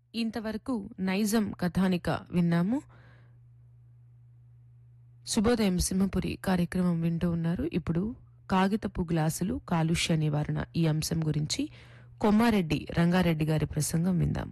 ఇంతవరకు నైజం కథానిక విన్నాము. శుభోదయం సింహపురి కార్యక్రమం వింటూ ఉన్నారు. ఇప్పుడు కాగితపు గ్లాసులు కాలుష్య నివారణ ఈ అంశం గురించి కొమ్మారెడ్డి రంగారెడ్డి గారి ప్రసంగం విందాము.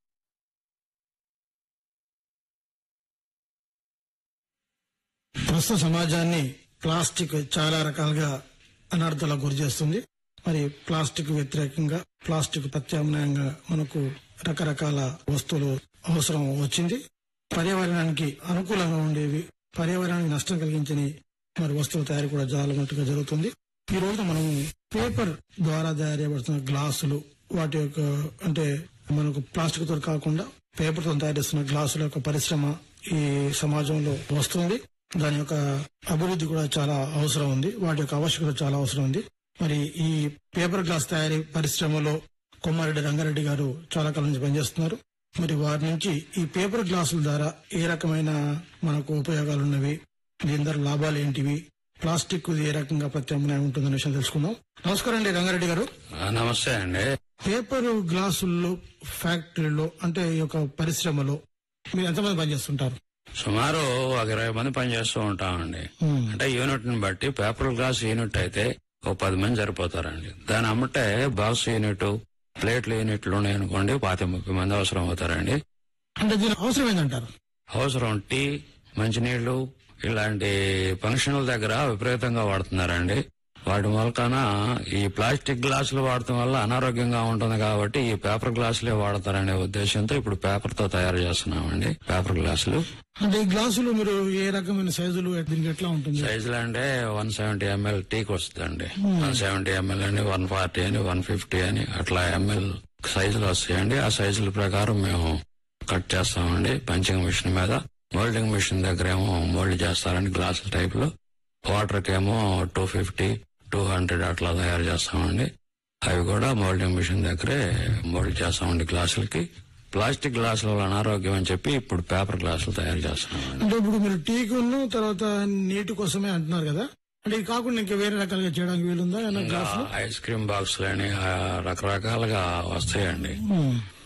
ప్రస్తుత సమాజాన్ని ప్లాస్టిక్ చాలా రకాలుగా అనర్థాలకు గురి చేస్తుంది. మరి ప్లాస్టిక్ వ్యతిరేకంగా, ప్లాస్టిక్ ప్రత్యామ్నాయంగా మనకు రకరకాల వస్తువులు అవసరం వచ్చింది. పర్యావరణానికి అనుకూలంగా ఉండేవి, పర్యావరణానికి నష్టం కలిగించని మరి వస్తువుల తయారీ కూడా చాలా మట్టుగా జరుగుతుంది. ఈ రోజు మనం పేపర్ ద్వారా తయారు చేయబడుతున్న గ్లాసులు, వాటి యొక్క అంటే మనకు ప్లాస్టిక్ తో కాకుండా పేపర్ తో తయారు చేస్తున్న గ్లాసుల యొక్క పరిశ్రమ ఈ సమాజంలో వస్తుంది. దాని యొక్క అభివృద్ధి కూడా చాలా అవసరం ఉంది, వాటి యొక్క ఆవశ్యకత చాలా అవసరం ఉంది. మరి ఈ పేపర్ గ్లాస్ తయారీ పరిశ్రమలో కొమ్మారెడ్డి రంగారెడ్డి గారు చాలా కాలం నుంచి పనిచేస్తున్నారు. మరి వారి నుంచి ఈ పేపర్ గ్లాసుల ద్వారా ఏ రకమైన మనకు ఉపయోగాలు ఉన్నవి, దీని ద్వారా లాభాలు ఏంటివి, ప్లాస్టిక్ ఏ రకంగా ప్రత్యామ్నాయం ఉంటుందనే విషయం తెలుసుకుందాం. నమస్కారం అండి రంగారెడ్డి గారు. నమస్తే అండి. పేపర్ గ్లాసుల్లో ఫ్యాక్టరీలో అంటే ఈ యొక్క పరిశ్రమలో మీరు ఎంతమంది పనిచేస్తుంటారు? సుమారు ఒక 20 మంది పనిచేస్తూ ఉంటామండి. అంటే యూనిట్ ని బట్టి పేపర్ గ్లాస్ యూనిట్ అయితే ఒక 10 మంది సరిపోతారండి. దాని అమ్మటే బాక్స్ యూనిట్, ప్లేట్ల యూనిట్లు ఉన్నాయనుకోండి 25-30 మంది అవసరం అవుతారండి. అంటే దీని అవసరం ఏంటంటారు? అవసరం టీ, మంచినీళ్లు ఇలాంటి ఫంక్షన్ల దగ్గర విపరీతంగా వాడుతున్నారండి. వాటి మూలకన ఈ ప్లాస్టిక్ గ్లాసులు వాడటం వల్ల అనారోగ్యంగా ఉంటుంది కాబట్టి ఈ పేపర్ గ్లాసులే వాడతారనే ఉద్దేశంతో ఇప్పుడు పేపర్ తో తయారు చేస్తున్నామండి పేపర్ గ్లాసులు. అంటే ఈ గ్లాసులు మీరు ఏ రకమైన సైజులు, దీనికి ఎట్లా ఉంటుంది? సైజులు అంటే 170 ml టీకి వస్తుందండి. 170 ml అని, 140 అని, 150 అని అట్లా ఎంఎల్ సైజులు వస్తాయండి. ఆ సైజుల ప్రకారం మేము కట్ చేస్తామండి పంచింగ్ మిషన్ మీద. మోల్డింగ్ మిషన్ దగ్గర ఏమో మోల్డ్ చేస్తారండి గ్లాసుల టైప్ లో. వాటర్ కేమో 250, 200 అట్లా తయారు చేస్తామండి. అవి కూడా మోల్డింగ్ మిషన్ దగ్గరే మోల్డ్ చేస్తామండి గ్లాసులకి. ప్లాస్టిక్ గ్లాసుల వల్ల అనారోగ్యం అని చెప్పి ఇప్పుడు పేపర్ గ్లాసులు తయారు చేస్తున్నామండి. అంటే ఇప్పుడు మీరు టీకును తర్వాత నీటి కోసమే అంటున్నారు కదా, అంటే ఇది కాకుండా ఇంకా వేరే రకాలుగా చేయడానికి వీలుందా? ఐస్ క్రీమ్ బాక్సులు అని రకరకాలుగా వస్తాయండి.